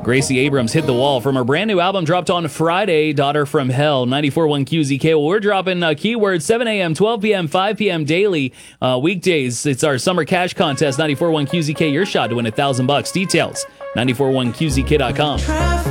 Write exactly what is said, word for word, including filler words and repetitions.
Gracie Abrams hit the wall from her brand new album dropped on Friday, Daughter from Hell, ninety-four point one Q Z K. Well, we're dropping uh, keywords seven a.m., twelve p.m., five p.m. daily. Uh, weekdays, it's our summer cash contest, ninety-four point one Q Z K. Your shot to win a thousand bucks. Details, ninety-four point one Q Z K dot com.